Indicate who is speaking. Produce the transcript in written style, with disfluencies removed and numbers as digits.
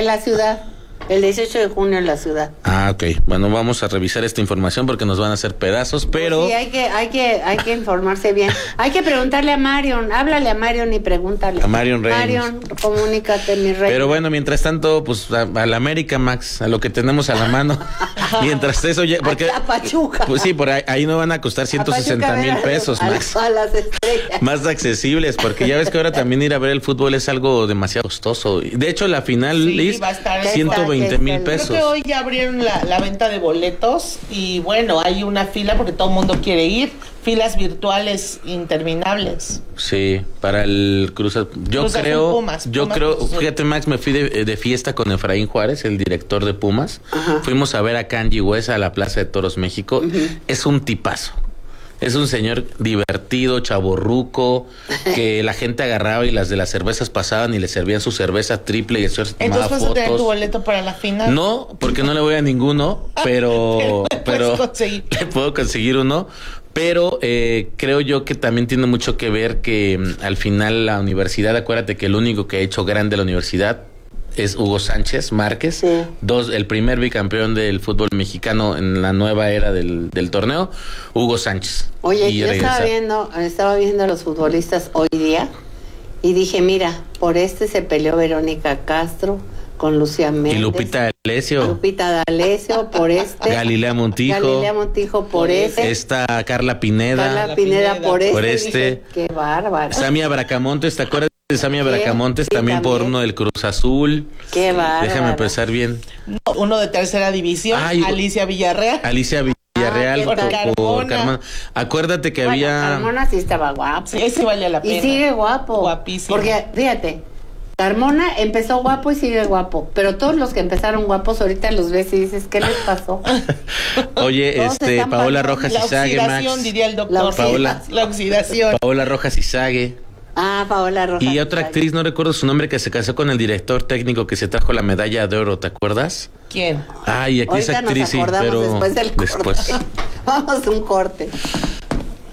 Speaker 1: En la ciudad. El 18 de junio en la ciudad.
Speaker 2: Ah, ok. Bueno, vamos a revisar esta información porque nos van a hacer pedazos, pero...
Speaker 1: Sí, hay que informarse bien. Hay que preguntarle a Marion. Háblale a Marion y pregúntale.
Speaker 2: A Marion Reyes.
Speaker 1: Marion, comunícate, mi rey.
Speaker 2: Pero bueno, mientras tanto, pues a la América, Max, a lo que tenemos a la mano. Mientras eso ya... Porque,
Speaker 1: a Pachuca.
Speaker 2: Pues sí, por ahí no van a costar 160,000 pesos, Max.
Speaker 1: A las estrellas.
Speaker 2: Más accesibles, porque ya ves que ahora también ir a ver el fútbol es algo demasiado costoso. De hecho, la final, Liz,
Speaker 3: va a estar
Speaker 2: 120,000 pesos.
Speaker 3: Creo que hoy ya abrieron la venta de boletos y bueno, hay una fila porque todo el mundo quiere ir. Filas virtuales interminables.
Speaker 2: Sí, para el Cruz Azul. Yo creo, fíjate, Max, me fui de fiesta con Efraín Juárez, el director de Pumas.
Speaker 1: Ajá.
Speaker 2: Fuimos a ver a Kanji Huesa a la Plaza de Toros México. Es un tipazo. Es un señor divertido, chavorruco, que la gente agarraba y las de las cervezas pasaban y le servían su cerveza triple y el señor se tomaba
Speaker 3: Entonces, ¿vas a tener tu boleto para la final?
Speaker 2: No, porque no le voy a ninguno, pero le puedo conseguir uno. Pero creo yo que también tiene mucho que ver que al final la universidad, acuérdate que el único que ha hecho grande la universidad es Hugo Sánchez Márquez,
Speaker 1: sí.
Speaker 2: El primer bicampeón del fútbol mexicano en la nueva era del torneo, Hugo Sánchez.
Speaker 1: Oye, yo estaba viendo a los futbolistas hoy día y dije, mira, por se peleó Verónica Castro con Lucía Méndez.
Speaker 2: Y Lupita
Speaker 1: D'Alessio, por
Speaker 2: Galilea
Speaker 1: Montijo, por
Speaker 2: Está Carla Pineda.
Speaker 1: Por
Speaker 2: Qué
Speaker 1: bárbaro.
Speaker 2: Samia Bracamontes, ¿te acuerdas de Samia Bracamontes? Sí, también por uno del Cruz Azul.
Speaker 1: Qué bárbaro.
Speaker 2: Déjame pensar bien.
Speaker 3: Uno de tercera división, Alicia Villarreal.
Speaker 2: Por Carmona. Acuérdate que había...
Speaker 1: Carmona sí estaba guapo.
Speaker 3: Sí, ese vale la pena.
Speaker 1: Y sigue guapo.
Speaker 3: Guapísimo.
Speaker 1: Porque, fíjate, Carmona empezó guapo y sigue guapo, pero todos los que empezaron guapos ahorita los ves y dices, ¿qué les pasó?
Speaker 2: Oye, Paola Rojas Izague, Max.
Speaker 3: La oxidación, diría el doctor. La oxidación.
Speaker 2: Paola Rojas Izague.
Speaker 1: Paola Rojas.
Speaker 2: Y otra actriz, no recuerdo su nombre, que se casó con el director técnico que se trajo la medalla de oro, ¿te acuerdas?
Speaker 3: ¿Quién?
Speaker 2: Ay, aquí es actriz, sí, pero
Speaker 1: después del corte. Vamos a un corte.